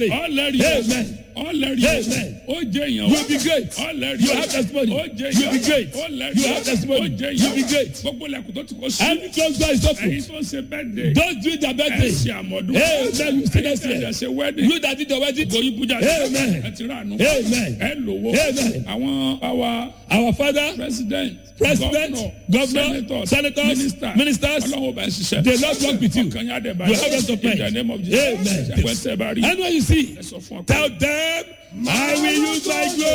greatly. Amen. Amen. You'll be great. You have testimony. You'll be great. You have testimony. You'll be great. Every closed door is open. Don't do their birthday. Amen. You stay next year. You that did the wedding. Amen. Amen. Our Father, President, Governor, Senators, Ministers, the Lord walk with you. You have us to pray. Amen. And when you see, tell them, I will use my glory.